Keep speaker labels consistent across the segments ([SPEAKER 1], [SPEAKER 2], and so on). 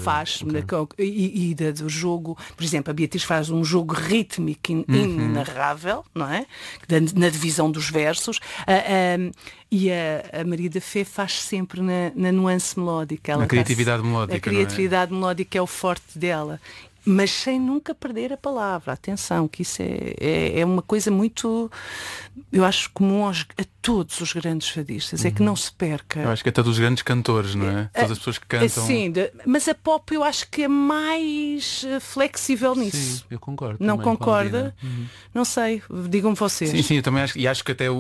[SPEAKER 1] faz,
[SPEAKER 2] okay.
[SPEAKER 1] do jogo, por exemplo, a Beatriz faz um jogo rítmico inenarrável, não é? Na divisão dos versos, e a Maria da Fé faz sempre na nuance melódica. Ela
[SPEAKER 2] a criatividade melódica.
[SPEAKER 1] A criatividade melódica é o forte dela. Mas sem nunca perder a palavra. Atenção, que isso é uma coisa muito, eu acho, comum a todos os grandes fadistas. É que não se perca.
[SPEAKER 2] Eu acho que é todos os grandes cantores, não é? Todas as pessoas que cantam.
[SPEAKER 1] Sim, mas a pop eu acho que é mais flexível nisso.
[SPEAKER 2] Sim, eu concordo.
[SPEAKER 1] Não concorda? Não sei, digam-me vocês.
[SPEAKER 2] Sim, eu também acho. E acho que até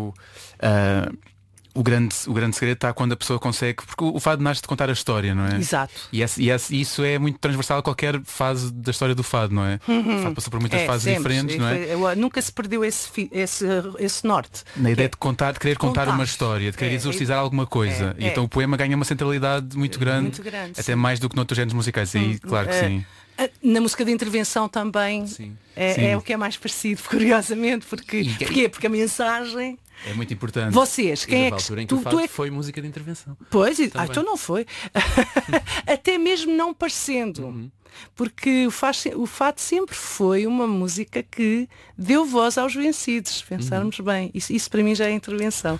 [SPEAKER 2] o grande segredo está quando a pessoa consegue, porque o fado nasce de contar a história, não é?
[SPEAKER 1] Exato.
[SPEAKER 2] E isso é muito transversal a qualquer fase da história do fado, não é? O fado passou por muitas fases
[SPEAKER 1] sempre
[SPEAKER 2] diferentes, não é?
[SPEAKER 1] Nunca se perdeu esse norte.
[SPEAKER 2] Na ideia de querer contar uma história, de querer exorcizar alguma coisa. E então o poema ganha uma centralidade muito grande, até
[SPEAKER 1] sim.
[SPEAKER 2] mais do que noutros géneros musicais. E claro que sim.
[SPEAKER 1] Na música de intervenção também
[SPEAKER 2] sim.
[SPEAKER 1] É o que é mais parecido, curiosamente, porque a mensagem
[SPEAKER 2] é muito importante.
[SPEAKER 1] Vocês, quem é que
[SPEAKER 3] altura em que o fado foi música de intervenção?
[SPEAKER 1] Pois, então não foi. Até mesmo não parecendo. Porque o fado sempre foi uma música que deu voz aos vencidos, pensarmos bem. Isso para mim já é intervenção.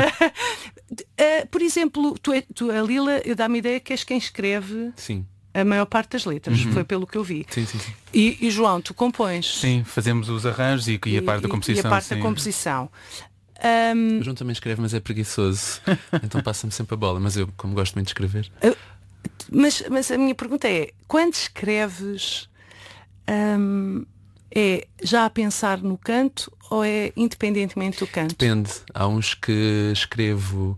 [SPEAKER 1] Por exemplo, a Lila, dá-me a ideia que és quem escreve.
[SPEAKER 3] Sim.
[SPEAKER 1] A maior parte das letras, foi pelo que eu vi.
[SPEAKER 3] Sim.
[SPEAKER 1] E João, tu compões?
[SPEAKER 2] Sim, fazemos os arranjos e a parte da composição.
[SPEAKER 1] E a parte da composição.
[SPEAKER 3] O João também escreve, mas é preguiçoso. Então passa-me sempre a bola. Mas eu, como gosto muito de escrever.
[SPEAKER 1] Mas a minha pergunta é, quando escreves, é já a pensar no canto ou é independentemente do canto?
[SPEAKER 3] Depende. Há uns que escrevo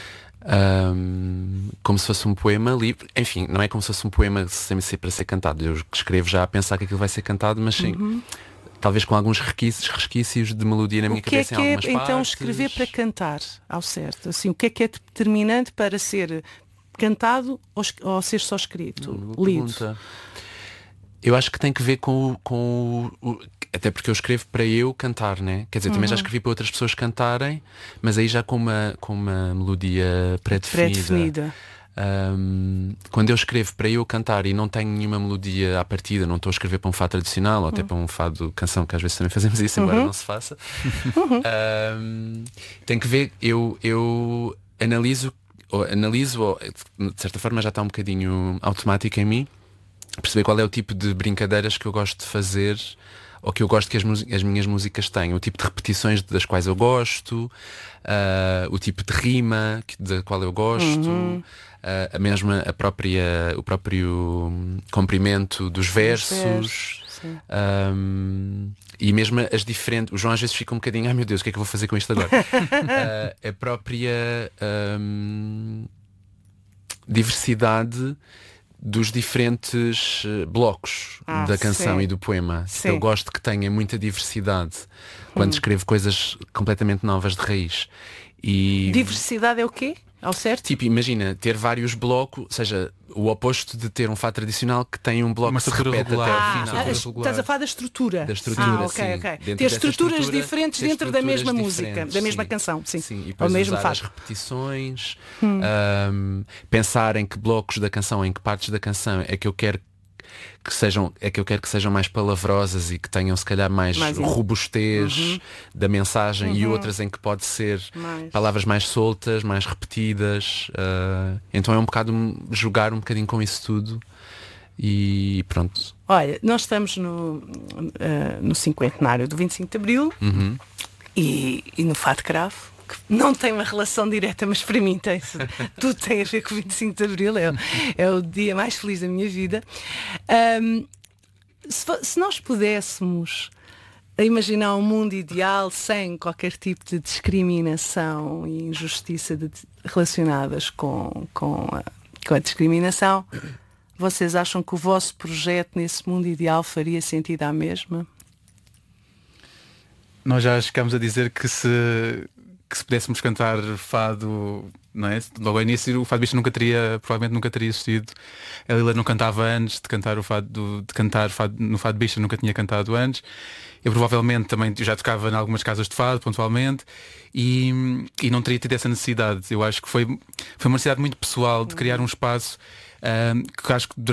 [SPEAKER 3] como se fosse um poema livre. Enfim, não é como se fosse um poema sem ser para ser cantado. Eu escrevo já a pensar que aquilo vai ser cantado, mas sim. Talvez com alguns resquícios de melodia na minha cabeça em algumas partes.
[SPEAKER 1] Então escrever para cantar ao certo? Assim, o que é determinante para ser cantado ou ser só escrito? Lido?
[SPEAKER 3] Eu acho que tem que ver com até porque eu escrevo para eu cantar, né? Quer dizer, também já escrevi para outras pessoas cantarem, mas aí já com uma melodia pré-definida. Quando eu escrevo para eu cantar e não tenho nenhuma melodia à partida, não estou a escrever para um fado tradicional ou até para um fado canção, que às vezes também fazemos isso, embora não se faça. Tem que ver, eu analiso, de certa forma já está um bocadinho automático em mim, perceber qual é o tipo de brincadeiras que eu gosto de fazer ou que eu gosto que as minhas músicas tenham, o tipo de repetições das quais eu gosto, o tipo de rima da qual eu gosto, o próprio comprimento dos versos. E mesmo as diferentes. O João às vezes fica um bocadinho, ai meu Deus, o que é que eu vou fazer com isto agora? A própria diversidade dos diferentes blocos da canção e do poema. Eu gosto que tenha muita diversidade quando escrevo coisas completamente novas de raiz. E
[SPEAKER 1] diversidade é o quê? Ao certo?
[SPEAKER 3] Tipo, imagina, ter vários blocos, ou seja, o oposto de ter um fado tradicional que tem um bloco que se repete
[SPEAKER 2] regular,
[SPEAKER 3] até ao final.
[SPEAKER 1] Estás a falar da estrutura.
[SPEAKER 3] Da estrutura,
[SPEAKER 1] ok.
[SPEAKER 3] Ter
[SPEAKER 1] estruturas diferentes dentro da mesma música, da mesma canção. Sim.
[SPEAKER 3] E depois
[SPEAKER 1] mesmo
[SPEAKER 3] usar as repetições, pensar em que blocos da canção, em que partes da canção é que eu quero que sejam mais palavrosas e que tenham se calhar mais robustez da mensagem e outras em que pode ser palavras mais soltas, mais repetidas. Então é um bocado jogar um bocadinho com isso tudo e pronto.
[SPEAKER 1] Olha, nós estamos no cinquentenário do 25 de Abril e no Fado Cravo, que não tem uma relação direta, mas para mim tudo tem a ver com o 25 de Abril, é o dia mais feliz da minha vida. Se nós pudéssemos imaginar um mundo ideal sem qualquer tipo de discriminação e injustiça relacionadas com a discriminação, vocês acham que o vosso projeto nesse mundo ideal faria sentido à mesma?
[SPEAKER 2] Nós já chegámos a dizer que se pudéssemos cantar fado, não é? Logo ao início o Fado Bicha provavelmente nunca teria existido. A Lila não cantava antes de cantar no Fado Bicha, nunca tinha cantado antes. Eu provavelmente também já tocava em algumas casas de fado pontualmente e não teria tido essa necessidade. Eu acho que foi uma necessidade muito pessoal de criar um espaço que acho que